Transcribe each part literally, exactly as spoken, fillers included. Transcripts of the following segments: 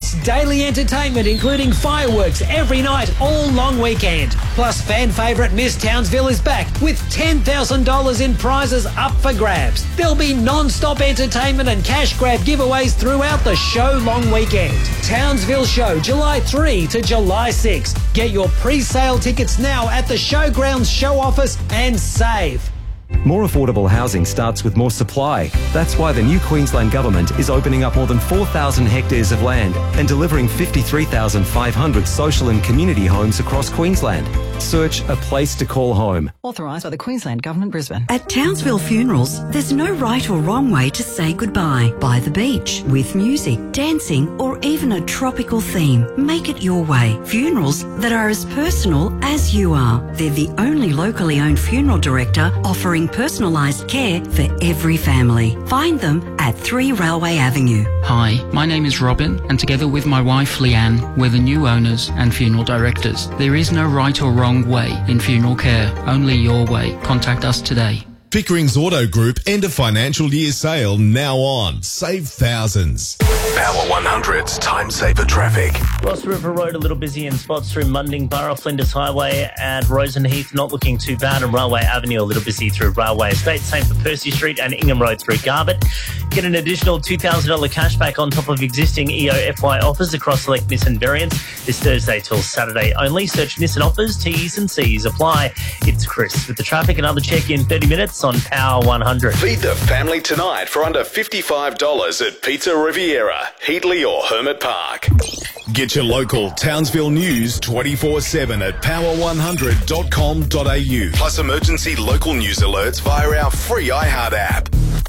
It's daily entertainment, including fireworks every night, all long weekend. Plus, fan favourite Miss Townsville is back with ten thousand dollars in prizes up for grabs. There'll be non-stop entertainment and cash grab giveaways throughout the show long weekend. Townsville Show, July third to July sixth. Get your pre-sale tickets now at the Showgrounds show office and save. More affordable housing starts with more supply. That's why the new Queensland Government is opening up more than four thousand hectares of land and delivering fifty-three thousand five hundred social and community homes across Queensland. Search a place to call home. Authorised by the Queensland Government, Brisbane. At Townsville Funerals, there's no right or wrong way to say goodbye. By the beach, with music, dancing, or even a tropical theme. Make it your way. Funerals that are as personal as you are. They're the only locally owned funeral director offering personalised care for every family. Find them at three Railway Avenue. Hi, my name is Robin, and together with my wife Leanne, we're the new owners and funeral directors. There is no right or wrong way in funeral care, only your way. Contact us today. Pickering's Auto Group end of financial year sale now on. Save thousands. Power one hundred's time saver traffic. Ross River Road a little busy in spots through Mundingburra, Flinders Highway and Rosenheath not looking too bad, and Railway Avenue a little busy through Railway Estate. Same for Percy Street and Ingham Road through Garbutt. Get an additional two thousand dollars cashback on top of existing E O F Y offers across select Nissan variants this Thursday till Saturday only. Search Nissan offers, T's and C's apply. It's Chris with the traffic. Another check in thirty minutes on Power one hundred. Feed the family tonight for under fifty-five dollars at Pizza Riviera, Heatley or Hermit Park. Get your local Townsville news twenty-four seven at power one hundred dot com dot a u. Plus emergency local news alerts via our free iHeart app.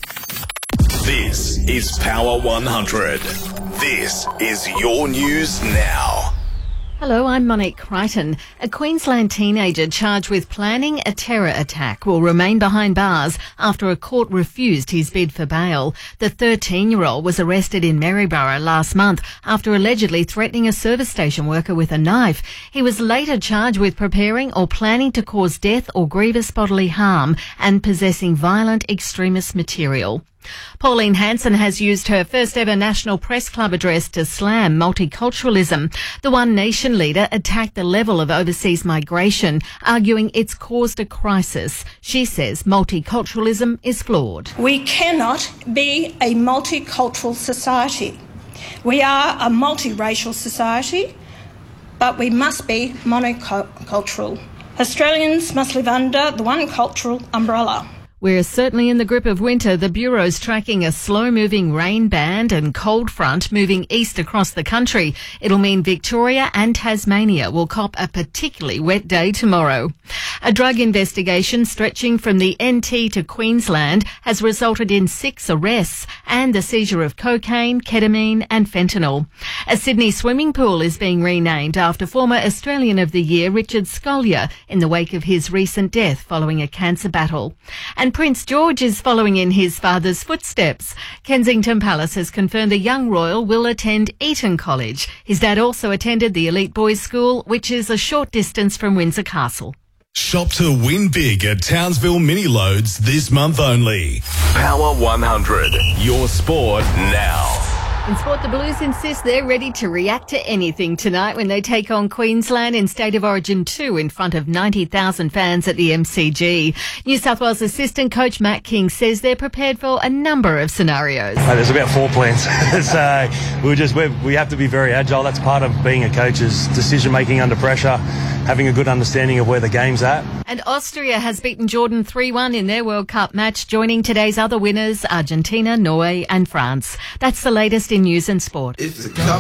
This is Power one hundred. This is your news now. Hello, I'm Monique Crichton. A Queensland teenager charged with planning a terror attack will remain behind bars after a court refused his bid for bail. The thirteen-year-old was arrested in Maryborough last month after allegedly threatening a service station worker with a knife. He was later charged with preparing or planning to cause death or grievous bodily harm and possessing violent extremist material. Pauline Hanson has used her first ever National Press Club address to slam multiculturalism. The One Nation leader attacked the level of overseas migration, arguing it's caused a crisis. She says multiculturalism is flawed. We cannot be a multicultural society. We are a multiracial society, but we must be monocultural. Australians must live under the one cultural umbrella. We're certainly in the grip of winter. The Bureau's tracking a slow-moving rain band and cold front moving east across the country. It'll mean Victoria and Tasmania will cop a particularly wet day tomorrow. A drug investigation stretching from the N T to Queensland has resulted in six arrests and the seizure of cocaine, ketamine and fentanyl. A Sydney swimming pool is being renamed after former Australian of the Year Richard Scolyer in the wake of his recent death following a cancer battle. And Prince George is following in his father's footsteps. Kensington Palace has confirmed the young royal will attend Eton College. His dad also attended the elite boys' school, which is a short distance from Windsor Castle. Shop to win big at Townsville Mini Loads this month only. Power one hundred. Your sport now. In sport, the Blues insist they're ready to react to anything tonight when they take on Queensland in State of Origin two in front of ninety thousand fans at the M C G. New South Wales assistant coach Matt King says they're prepared for a number of scenarios. Uh, there's about four plans. so we just we're, we have to be very agile. That's part of being a coach's decision making under pressure, having a good understanding of where the game's at. And Austria has beaten Jordan three one in their World Cup match, joining today's other winners, Argentina, Norway and France. That's the latest in news and sport. It's a cup